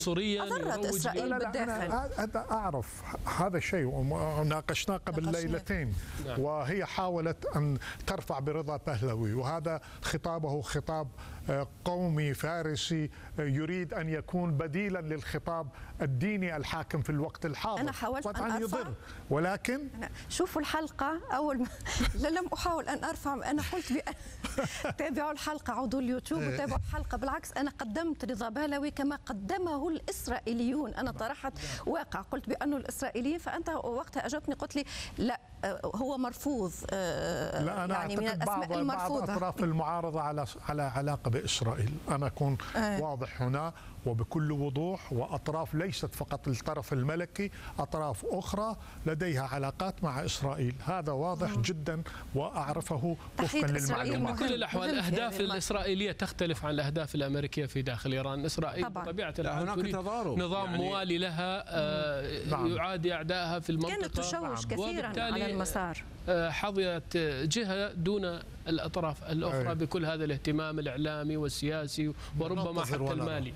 عنصريا أضرت إسرائيل بالداخل. أنا أعرف هذا الشيء وناقشناه قبل ليلتين. وهي حاولت أن ترفع برضا بهلوي، وهذا خطابه خطاب قومي فارسي يريد أن يكون بديلا للخطاب الديني الحاكم في الوقت الحاضر. أنا حاولت أن أرفع، ولكن شوفوا الحلقة أول ما لم أحاول أن أرفع. أنا قلت تابعوا الحلقة، عودوا اليوتيوب وتابعوا الحلقة. بالعكس أنا قدمت رضا بهلوي كما قدمه الإسرائيليون. أنا طرحت واقع، قلت بأنه الإسرائيليين، فأنت وقتها أجبتني قلت لي لا هو مرفوض. لا أنا يعني أعتقد بعض أطراف المعارضة على علاقة بإسرائيل. أنا أكون واضح هنا وبكل وضوح، وأطراف ليست فقط الطرف الملكي، أطراف أخرى لديها علاقات مع إسرائيل. هذا واضح جدا وأعرفه وفقا للمعلومات. في كل الأحوال الأهداف الإسرائيلية تختلف عن الأهداف الأمريكية في داخل إيران. إسرائيل بطبيعة الحال تريد نظام موالي لها يعادي أعدائها في المنطقة، كانت تشوش كثيرا على المسار. حظيت جهة دون الأطراف الأخرى بكل هذا الاهتمام الإعلامي والسياسي وربما حتى المالي.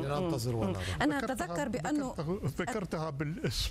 أنا أتذكر بأنه ذكرتها بالاسم.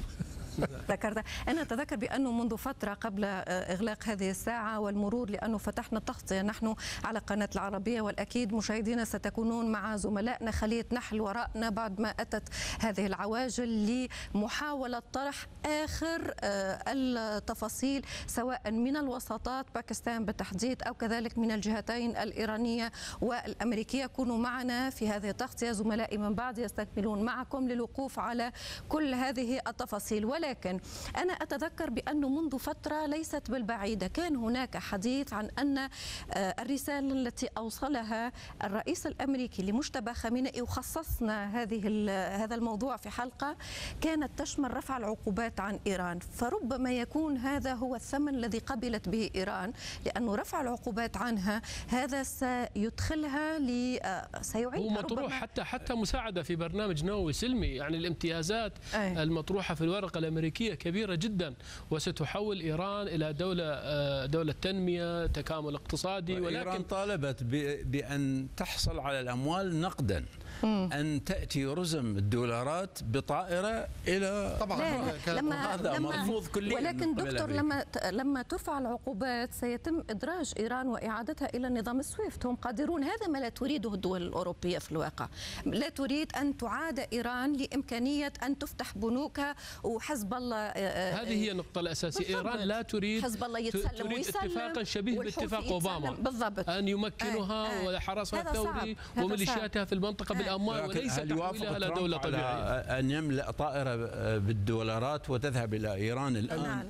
أنا أتذكر بأنه منذ فترة قبل إغلاق هذه الساعة والمرور، لأنه فتحنا تغطية نحن على قناة العربية، والأكيد مشاهدينا ستكونون مع زملائنا خلية نحل وراءنا بعد ما أتت هذه العواجل لمحاولة طرح آخر التفاصيل، سواء من الوساطات باكستان بالتحديد أو كذلك من الجهتين الإيرانية والأمريكية. كونوا معنا في هذه التغطية، زملائي من بعد يستكملون معكم للوقوف على كل هذه التفاصيل. ولكن أنا أتذكر بأنه منذ فترة ليست بالبعيدة كان هناك حديث عن أن الرسالة التي أوصلها الرئيس الأمريكي لمجتبى خامنئي، وخصصنا هذا الموضوع في حلقة، كانت تشمل رفع العقوبات عن إيران. فربما يكون هذا هو الثمن الذي قبلت به إيران، لأنه رفع العقوبات عنها هذا سيدخلها سيعيد هو مطروح حتى مساعدة في برنامج نووي سلمي. يعني الامتيازات المطروحة في الورقة الأمريكية كبيرة جدا، وستحول إيران إلى دولة تنمية تكامل اقتصادي. ولكن إيران طالبت بأن تحصل على الأموال نقدا، أن تأتي رزم الدولارات بطائرة إلى طبعا هذا مرفوض كليا. ولكن دكتور لما ترفع العقوبات سيتم إدراج إيران وإعادتها إلى نظام السويفت. هم قادرون، هذا ما لا تريده الدول الأوروبية في الواقع. لا تريد أن تعاد إيران لإمكانية أن تفتح بنوكها وحزب الله. هذه هي النقطة الأساسية. إيران لا تريد حزب الله يتسلم تريد اتفاقا شبيه باتفاق أوباما بالضبط، أن يمكنها وحرسها الثوري وميليشياتها في المنطقة بالأموال، وليس تحويلها إلى دولة طبيعية. أن يملأ طائرة بالدولارات وتذهب إلى إيران الآن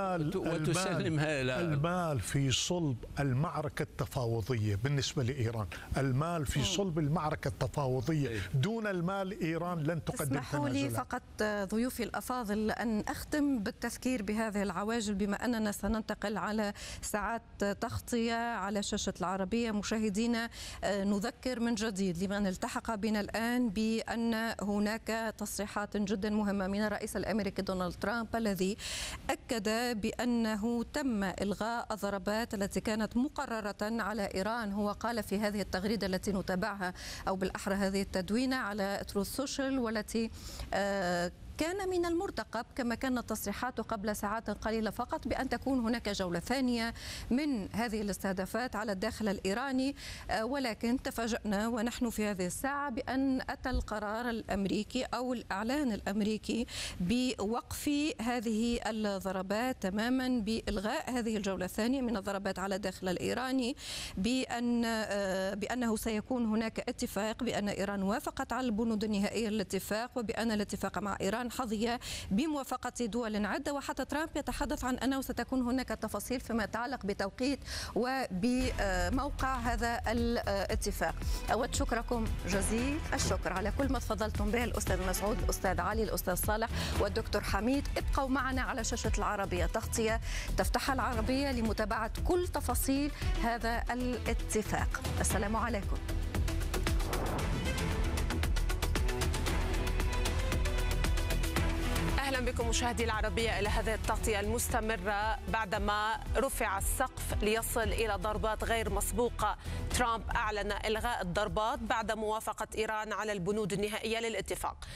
وتسلمها إلى المال في صلب المعركة التفاوضية. بالنسبة لإيران المال في صلب المعركة التفاوضية. دون المال إيران لن تقدم تنازلا. اسمحوا لي فقط ضيوفي الأفاضل أن أختم بالتذكير بهذه العواجل، بما أننا سننتقل على ساعات تغطية على شاشة العربية. مشاهدينا نذكر من جديد لمن التحق بنا الآن بأن هناك تصريحات جدا مهمة من الرئيس الأمريكي دونالد ترامب، الذي أكد بأنه تم إلغاء الضربات التي كانت مقررة على إيران. هو قال في هذه التغريدة التي نتابعها، أو بالأحرى هذه التدوينة على تروث سوشيال، والتي كان من المرتقب كما كانت تصريحاته قبل ساعات قليلة فقط بأن تكون هناك جولة ثانية من هذه الاستهدافات على الداخل الإيراني. ولكن تفاجأنا ونحن في هذه الساعة بأن أتى القرار الأمريكي أو الإعلان الأمريكي بوقف هذه الضربات تماما، بإلغاء هذه الجولة الثانية من الضربات على الداخل الإيراني، بأنه سيكون هناك اتفاق، بأن إيران وافقت على البنود النهائية للاتفاق، وبأن الاتفاق مع إيران حظي بموافقة دول عدة. وحتى ترامب يتحدث عن أنه ستكون هناك تفاصيل فيما يتعلق بتوقيت وبموقع هذا الاتفاق. أود شكركم جزيل الشكر على كل ما تفضلتم به، الأستاذ مسعود، الأستاذ علي، الأستاذ صالح والدكتور حميد. ابقوا معنا على شاشة العربية، تغطية تفتحها العربية لمتابعة كل تفاصيل هذا الاتفاق. السلام عليكم. أهلا بكم مشاهدي العربية إلى هذه التغطية المستمرة بعدما رفع السقف ليصل إلى ضربات غير مسبوقة. ترامب أعلن إلغاء الضربات بعد موافقة إيران على البنود النهائية للاتفاق.